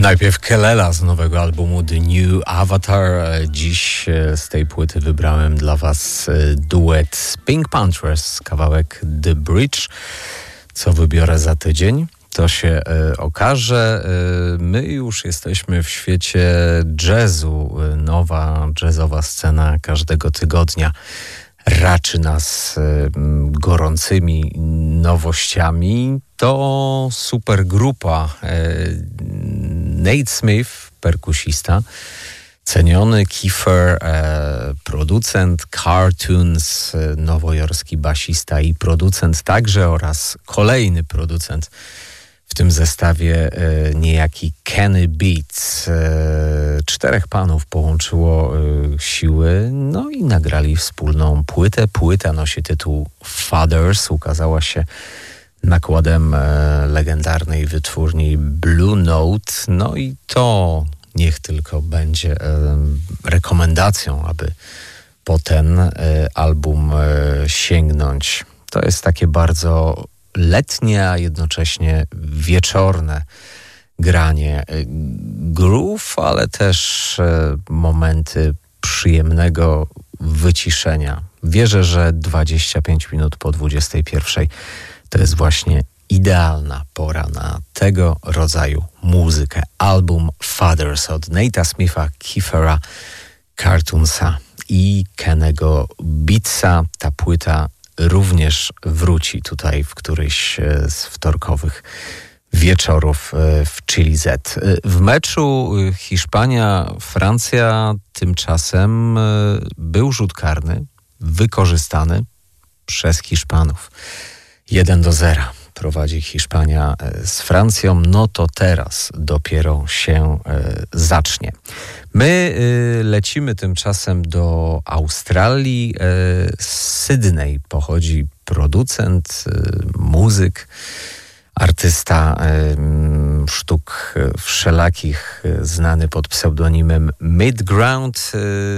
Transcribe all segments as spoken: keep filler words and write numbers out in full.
Najpierw Kelela z nowego albumu The New Avatar. Dziś z tej płyty wybrałem dla was duet Pink Panthers, kawałek The Bridge. Co wybiorę za tydzień, to się y, okaże. Y, my już jesteśmy w świecie jazzu. Y, nowa jazzowa scena każdego tygodnia raczy nas y, gorącymi nowościami. To super grupa. Y, Nate Smith, perkusista, ceniony Kiefer, e, producent, Cartoons, e, nowojorski basista i producent także, oraz kolejny producent w tym zestawie, e, niejaki Kenny Beats. E, czterech panów połączyło e, siły, no i nagrali wspólną płytę. Płyta nosi tytuł Fathers, ukazała się nakładem e, legendarnej wytwórni Blue Note. No i to niech tylko będzie e, rekomendacją, aby po ten e, album e, sięgnąć. To jest takie bardzo letnie, a jednocześnie wieczorne granie. E, groove, ale też e, momenty przyjemnego wyciszenia. Wierzę, że dwadzieścia pięć minut po dwudziestej pierwszej to jest właśnie idealna pora na tego rodzaju muzykę. Album Fathers od Nate'a Smitha, Kiefera, Cartoonsa i Kennego Beatsa. Ta płyta również wróci tutaj w któryś z wtorkowych wieczorów w Chili Z. W meczu Hiszpania-Francja tymczasem był rzut karny wykorzystany przez Hiszpanów. jeden do zera prowadzi Hiszpania z Francją, no to teraz dopiero się e, zacznie. My e, lecimy tymczasem do Australii. E, z Sydney pochodzi producent, e, muzyk, artysta e, sztuk wszelakich, e, znany pod pseudonimem Midground. E,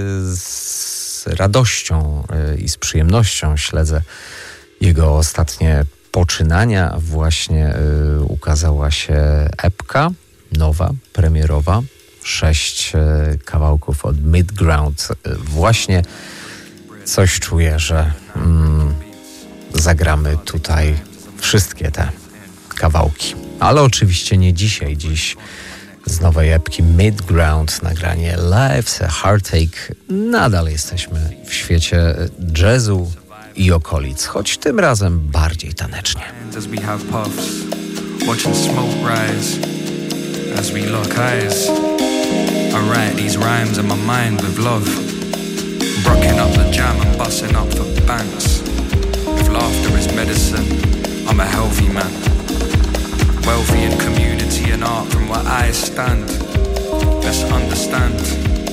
z radością e, i z przyjemnością śledzę jego ostatnie poczynania. Właśnie y, ukazała się epka nowa, premierowa. Sześć y, kawałków od Midground. Y, właśnie coś czuję, że mm, zagramy tutaj wszystkie te kawałki. Ale oczywiście nie dzisiaj. Dziś z nowej epki Midground nagranie Life's a Heartache. Nadal jesteśmy w świecie jazzu i okolic, choć tym razem bardziej tanecznie. As we have puffs, watching smoke rise, as we lock eyes, I write these rhymes in my mind with love, brocking up the jam and busting up for banks. If laughter is medicine, I'm a healthy man, wealthy in community and art. From where I stand, let's understand.